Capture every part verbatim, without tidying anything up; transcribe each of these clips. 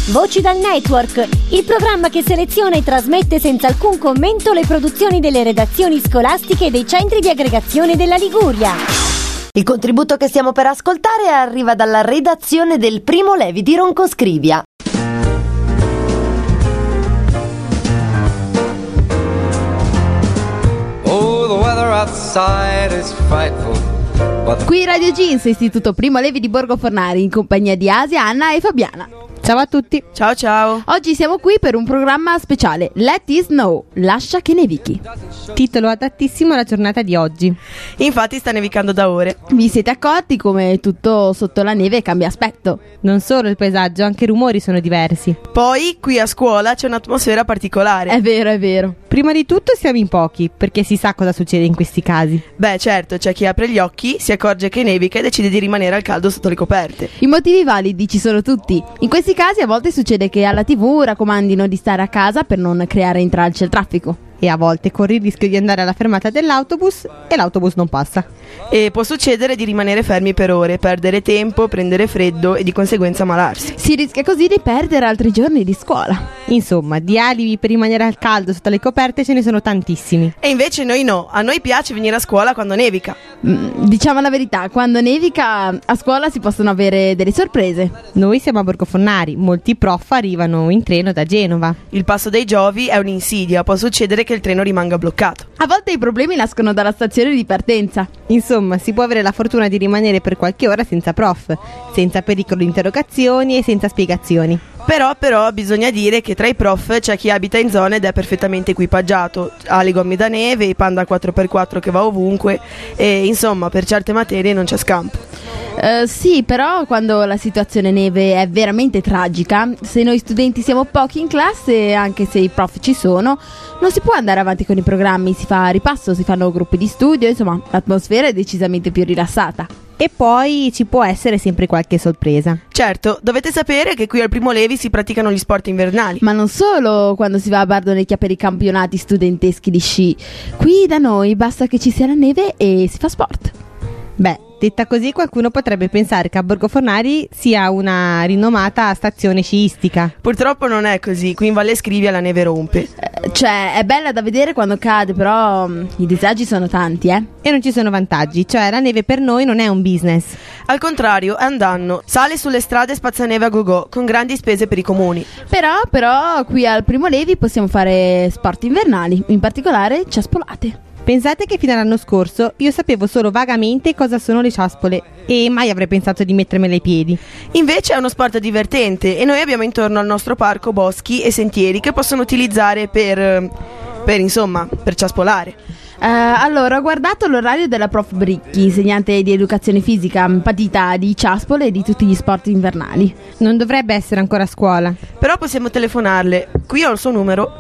Voci dal Network, il programma che seleziona e trasmette senza alcun commento le produzioni delle redazioni scolastiche e dei centri di aggregazione della Liguria. Il contributo che stiamo per ascoltare arriva dalla redazione del Primo Levi di Roncoscrivia. Oh, the weather outside is frightful. Qui Radio Jeans, Istituto Primo Levi di Borgo Fornari, in compagnia di Asia, Anna e Fabiana. Ciao a tutti. Ciao ciao. Oggi siamo qui per un programma speciale, Let It Snow, lascia che nevichi. Titolo adattissimo alla giornata di oggi. Infatti sta nevicando da ore. Vi siete accorti come tutto sotto la neve cambia aspetto? Non solo il paesaggio, anche i rumori sono diversi. Poi qui a scuola c'è un'atmosfera particolare. È vero, è vero. Prima di tutto siamo in pochi, perché si sa cosa succede in questi casi. Beh certo, c'è chi apre gli occhi, si accorge che nevica e decide di rimanere al caldo sotto le coperte. I motivi validi ci sono tutti. In questi casi a volte succede che alla tivù raccomandino di stare a casa per non creare intralci al traffico. E a volte corri il rischio di andare alla fermata dell'autobus e l'autobus non passa. E può succedere di rimanere fermi per ore, perdere tempo, prendere freddo e di conseguenza ammalarsi. Si rischia così di perdere altri giorni di scuola. Insomma, di alibi per rimanere al caldo sotto le coperte ce ne sono tantissimi. E invece noi no, a noi piace venire a scuola quando nevica. Mm, diciamo la verità, quando nevica a scuola si possono avere delle sorprese. Noi siamo a Borgo Fornari, molti prof arrivano in treno da Genova. Il passo dei Giovi è un'insidia, può succedere che il treno rimanga bloccato. A volte i problemi nascono dalla stazione di partenza. Insomma, si può avere la fortuna di rimanere per qualche ora senza prof, senza pericolo di interrogazioni e senza spiegazioni. Però, però, bisogna dire che tra i prof c'è chi abita in zone ed è perfettamente equipaggiato. Ha le gomme da neve, i Panda quattro per quattro che va ovunque e insomma per certe materie non c'è scampo. Uh, sì, però quando la situazione neve è veramente tragica, se noi studenti siamo pochi in classe, anche se i prof ci sono, non si può andare avanti con i programmi, si fa ripasso, si fanno gruppi di studio, insomma l'atmosfera è decisamente più rilassata. E poi ci può essere sempre qualche sorpresa. Certo, dovete sapere che qui al Primo Levi si praticano gli sport invernali. Ma non solo quando si va a Bardonecchia per i campionati studenteschi di sci. Qui da noi basta che ci sia la neve e si fa sport. Beh, detta così qualcuno potrebbe pensare che a Borgo Fornari sia una rinomata stazione sciistica. Purtroppo non è così, qui in Valle Scrivia la neve rompe. Eh, cioè, è bella da vedere quando cade, però mh, i disagi sono tanti, eh. E non ci sono vantaggi, cioè la neve per noi non è un business. Al contrario, è un danno. Sale sulle strade e spazza neve a go-go, con grandi spese per i comuni. Però, però, qui al Primo Levi possiamo fare sport invernali, in particolare ciaspolate. Pensate che fino all'anno scorso io sapevo solo vagamente cosa sono le ciaspole e mai avrei pensato di mettermele ai piedi. Invece è uno sport divertente e noi abbiamo intorno al nostro parco boschi e sentieri che possono utilizzare per, per insomma, per ciaspolare. Uh, allora, ho guardato l'orario della prof Bricchi, insegnante di educazione fisica, patita di ciaspole e di tutti gli sport invernali. Non dovrebbe essere ancora a scuola. Però possiamo telefonarle. Qui ho il suo numero.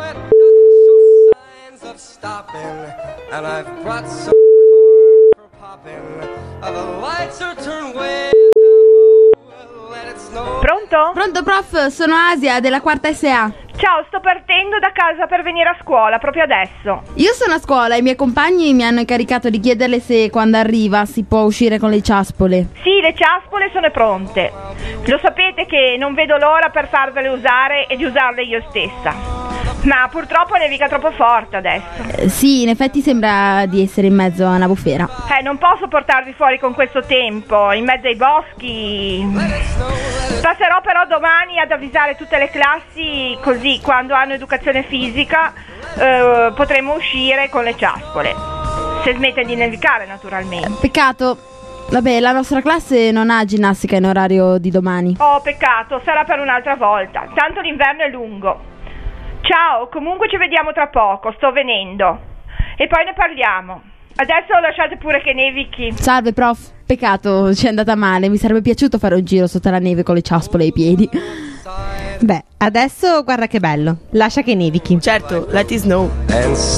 And I've brought some for popping. The lights are turned way down. Let it snow. Pronto? Pronto prof, sono Asia della quarta S A. Ciao, sto partendo da casa per venire a scuola proprio adesso. Io sono a scuola e i miei compagni mi hanno incaricato di chiederle se quando arriva si può uscire con le ciaspole. Sì, le ciaspole sono pronte. Lo sapete che non vedo l'ora per farvele usare e di usarle io stessa. Ma purtroppo nevica troppo forte adesso. Eh, sì, in effetti sembra di essere in mezzo a una bufera. Eh, non posso portarvi fuori con questo tempo, in mezzo ai boschi. Passerò però domani ad avvisare tutte le classi, così quando hanno educazione fisica eh, potremo uscire con le ciaspole. Se smette di nevicare, naturalmente. Eh, peccato. Vabbè, la nostra classe non ha ginnastica in orario di domani. Oh, peccato, sarà per un'altra volta. Tanto l'inverno è lungo. Ciao, comunque ci vediamo tra poco, sto venendo. E poi ne parliamo. Adesso lasciate pure che nevichi. Salve prof, peccato, ci è andata male. Mi sarebbe piaciuto fare un giro sotto la neve con le ciaspole ai piedi. Beh, adesso guarda che bello. Lascia che nevichi. Certo, let it snow.